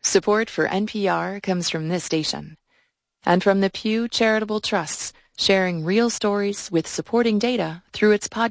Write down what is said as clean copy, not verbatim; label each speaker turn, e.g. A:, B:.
A: Support for NPR comes from this station and from the Pew Charitable Trusts, sharing real stories with supporting data through its podcast.